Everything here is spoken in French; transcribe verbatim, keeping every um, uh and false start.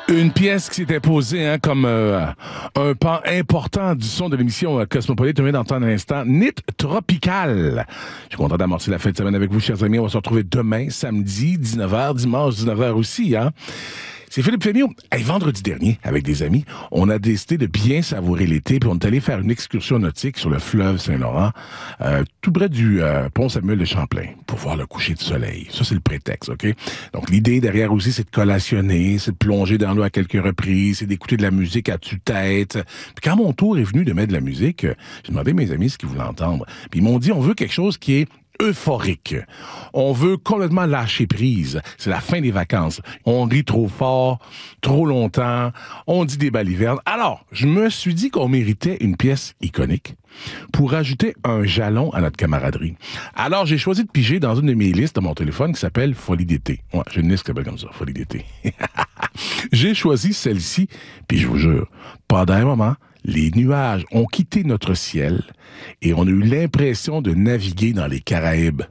Une pièce qui s'est imposée hein, comme euh, un pan important du son de l'émission euh, Cosmopolite. On vient d'entendre un instant Nit Tropical. Je suis content d'amorcer la fin de semaine avec vous, chers amis. On va se retrouver demain, samedi, dix-neuf heures, dimanche, dix-neuf heures aussi. Hein? C'est Philippe Fémiot. Hey, vendredi dernier, avec des amis, on a décidé de bien savourer l'été, puis on est allé faire une excursion nautique sur le fleuve Saint-Laurent, euh, tout près du euh, pont Samuel de Champlain, pour voir le coucher du soleil. Ça, c'est le prétexte, OK? Donc, l'idée derrière aussi, c'est de collationner, c'est de plonger dans l'eau à quelques reprises, c'est d'écouter de la musique à tue-tête. Puis quand mon tour est venu de mettre de la musique, j'ai demandé à mes amis ce qu'ils voulaient entendre. Puis ils m'ont dit, on veut quelque chose qui est euphorique. On veut complètement lâcher prise. C'est la fin des vacances. On rit trop fort, trop longtemps. On dit des balivernes. Alors, je me suis dit qu'on méritait une pièce iconique pour ajouter un jalon à notre camaraderie. Alors, j'ai choisi de piger dans une de mes listes de mon téléphone qui s'appelle Folie d'été. Ouais, j'ai une liste qui s'appelle comme ça, Folie d'été. J'ai choisi celle-ci, puis je vous jure, pendant un moment, les nuages ont quitté notre ciel et on a eu l'impression de naviguer dans les Caraïbes.